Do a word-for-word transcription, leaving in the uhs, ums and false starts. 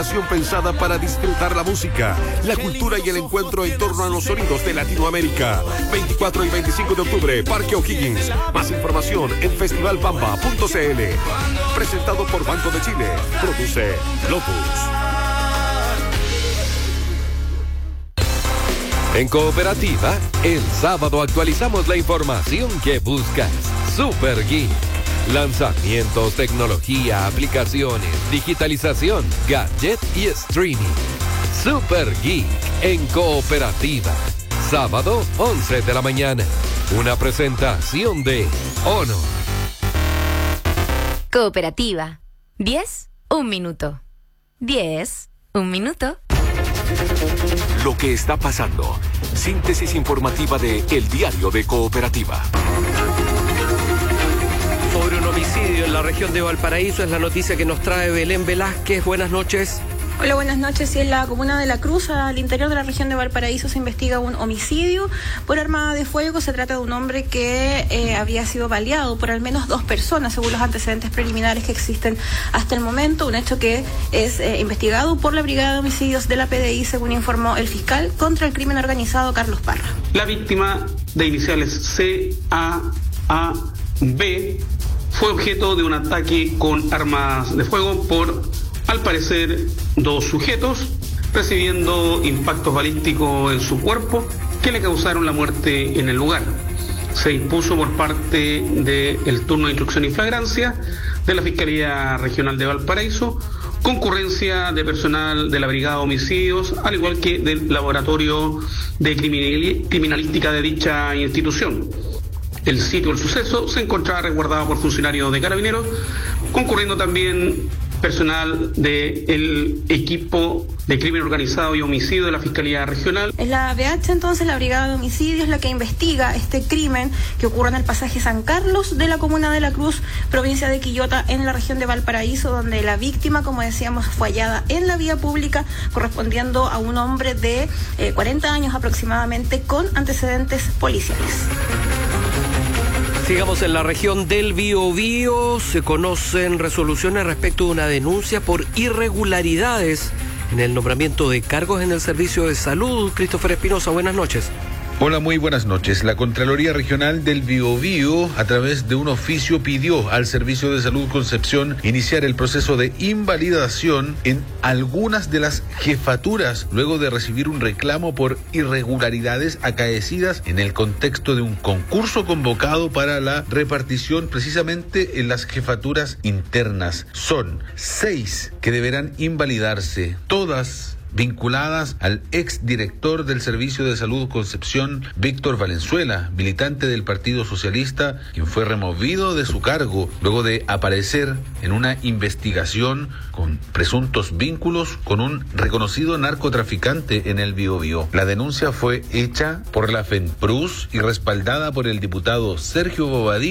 Pensada para disfrutar la música, la cultura y el encuentro en torno a los sonidos de Latinoamérica. veinticuatro y veinticinco de octubre, Parque O'Higgins. Más información en festival bamba punto c l. Presentado por Banco de Chile. Produce Lotus. En Cooperativa, el sábado actualizamos la información que buscas. Super Geek. Lanzamientos, tecnología, aplicaciones, digitalización, gadget y streaming. Super Geek en Cooperativa. Sábado, once de la mañana. Una presentación de Honor. Cooperativa. diez, un minuto. diez, un minuto. Lo que está pasando. Síntesis informativa de El Diario de Cooperativa. Sobre un homicidio en la región de Valparaíso es la noticia que nos trae Belén Velázquez. Buenas noches. Hola, buenas noches. Y en la comuna de La Cruz, al interior de la región de Valparaíso, se investiga un homicidio por arma de fuego. Se trata de un hombre que eh, había sido baleado por al menos dos personas, según los antecedentes preliminares que existen hasta el momento. Un hecho que es eh, investigado por la Brigada de Homicidios de la P D I, según informó el fiscal contra el crimen organizado, Carlos Parra. La víctima, de iniciales C A A B, fue objeto de un ataque con armas de fuego por, al parecer, dos sujetos, recibiendo impactos balísticos en su cuerpo que le causaron la muerte en el lugar. Se impuso por parte del turno de instrucción y flagrancia de la Fiscalía Regional de Valparaíso concurrencia de personal de la Brigada de Homicidios, al igual que del Laboratorio de Criminalística de dicha institución. El sitio del suceso se encontraba resguardado por funcionarios de Carabineros, concurriendo también personal del equipo de crimen organizado y homicidio de la Fiscalía Regional. Es la B H, entonces, la Brigada de Homicidios, la que investiga este crimen que ocurre en el pasaje San Carlos de la comuna de La Cruz, provincia de Quillota, en la región de Valparaíso, donde la víctima, como decíamos, fue hallada en la vía pública, correspondiendo a un hombre de eh, cuarenta años aproximadamente, con antecedentes policiales. Sigamos en la región del Biobío. Se conocen resoluciones respecto de una denuncia por irregularidades en el nombramiento de cargos en el servicio de salud. Christopher Espinosa, buenas noches. Hola, muy buenas noches. La Contraloría Regional del Biobío, a través de un oficio, pidió al Servicio de Salud Concepción iniciar el proceso de invalidación en algunas de las jefaturas, luego de recibir un reclamo por irregularidades acaecidas en el contexto de un concurso convocado para la repartición precisamente en las jefaturas internas. Son seis que deberán invalidarse, todas vinculadas al exdirector del Servicio de Salud Concepción, Víctor Valenzuela, militante del Partido Socialista, quien fue removido de su cargo luego de aparecer en una investigación con presuntos vínculos con un reconocido narcotraficante en el Biobío. La denuncia fue hecha por la FENPRUS y respaldada por el diputado Sergio Bobadilla.